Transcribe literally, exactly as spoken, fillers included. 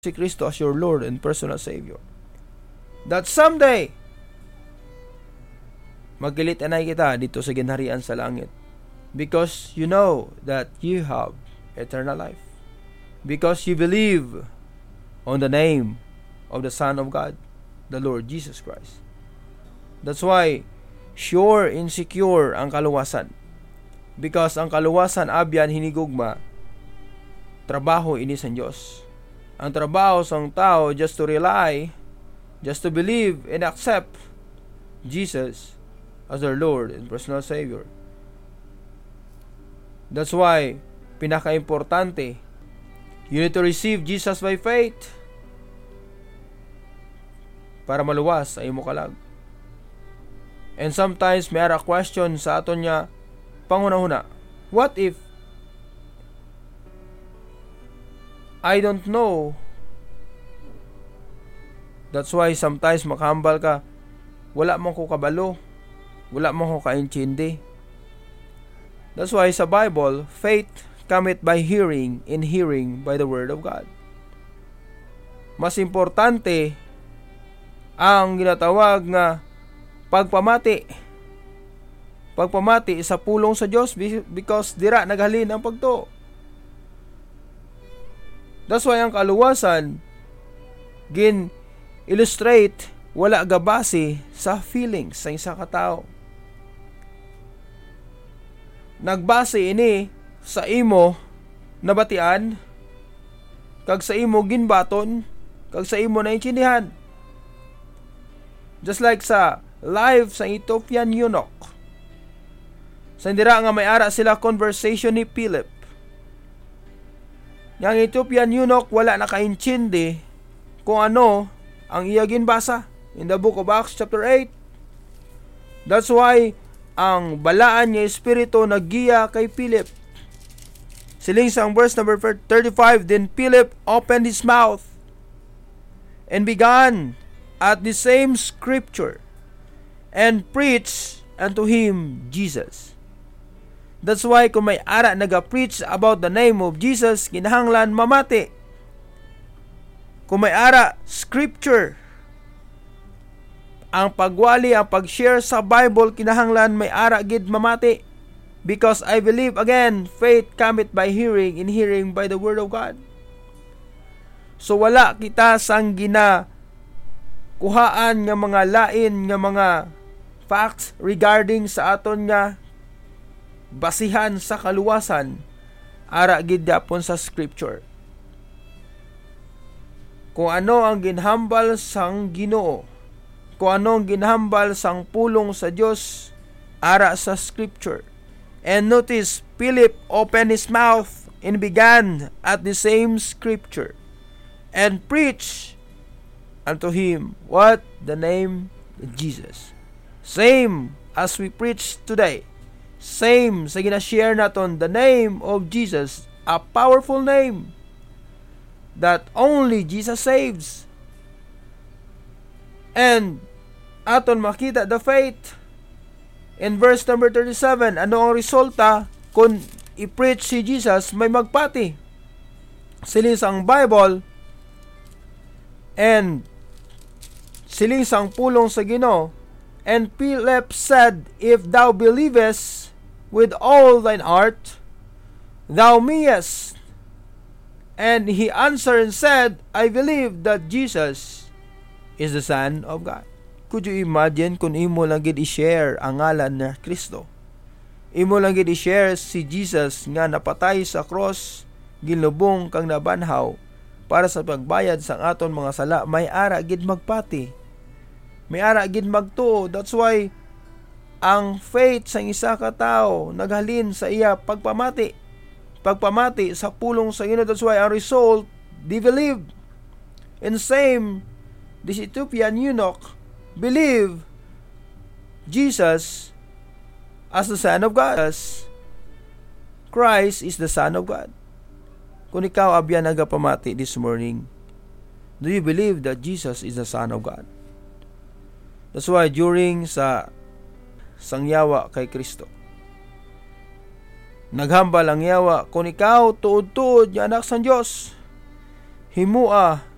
si Kristo as your Lord and personal Savior. That someday, magkilit-anay kita dito sa ginharian sa langit. Because you know that you have eternal life. Because you believe on the name of the Son of God, the Lord Jesus Christ. That's why, sure and secure ang kaluwasan. Because ang kaluwasan abyan hinigugma, trabaho ini sa Diyos. Ang trabaho sa tao just to rely, just to believe and accept Jesus as their Lord and personal Savior. That's why, pinaka-importante, you need to receive Jesus by faith para maluwas ay mo kalag. And sometimes, may ara question sa aton niya, panghuna-huna, what if I don't know? That's why sometimes makahambal ka, wala mo ko kabalo, wala mo ko kaintindi. That's why sa Bible, faith cometh by hearing, and hearing by the Word of God. Mas importante ang ginatawag nga pagpamati. Pagpamati sa pulong sa Diyos because dira naghalin ang pagtuo. That's why ang kaluwasan gin illustrate wala gabase sa feelings sa isa ka tao. Nagbase ini sa imo nabatian, kag sa imo ginbaton, kag sa imo naintindihan. Just like sa life sa Ethiopian eunuch. Sa indira nga may ara sila conversation ni Philip. Yang Ethiopian eunuch wala nakaintindi kung ano ang iya ginbasa in the book of Acts chapter eight. That's why ang balaan niya espiritu naggiya kay Philip. Siling sa verse number thirty-five, then Philip opened his mouth and began at the same scripture and preached unto him Jesus. That's why kung may ara naga-preach about the name of Jesus, kinahanglan mamati. Kung may ara scripture, ang pagwali, ang pag-share sa Bible, kinahanglan may ara gid mamati. Because I believe, again, faith cometh by hearing, and hearing by the Word of God. So wala kita sang gina kuhaan nga mga lain nga mga facts regarding sa aton nga basihan sa kaluwasan, ara gid dapon sa scripture. Kung ano ang ginhambal sang Ginoo, kung anong ginhambal sang pulong sa Dios ara sa scripture. And notice, Philip opened his mouth and began at the same scripture and preached unto him what? The name of Jesus. Same as we preach today. Same sa ginashare naton, the name of Jesus, a powerful name that only Jesus saves. And aton makita the faith in verse number thirty-seven. Ano ang resulta kung i-preach si Jesus? May magpati. Siling sang Bible and siling sang pulong sa Ginoo. And Philip said, if thou believest with all thine heart, thou mayest. And he answered and said, I believe that Jesus is the Son of God. Could you imagine kung imo lang gid i-share ang ngalan na Kristo? Imo lang gid i-share si Jesus nga napatay sa cross, ginlubong kang nabanhaw para sa pagbayad sa aton mga sala, may ara gid magpati. May ara gid magtuo. That's why ang faith sa isa ka tao naghalin sa iya pagpamati. Pagpamati sa pulong sa Ginoo. That's why ang result, they believe. And same, this Ethiopian eunuch believe Jesus as the Son of God. As Christ is the Son of God. Kung ikaw abyan nagapamati this morning, do you believe that Jesus is the Son of God? That's why during sa sangyawa kay Kristo, naghambal ang yawa, kung ikaw tuod-tuod nga anak sa Diyos, himua